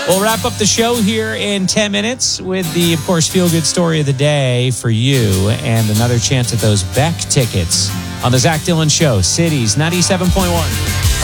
We'll wrap up the show here in 10 minutes with the, of course, feel-good story of the day for you and another chance at those Beck tickets on the Zach Dillon Show, Cities 97.1.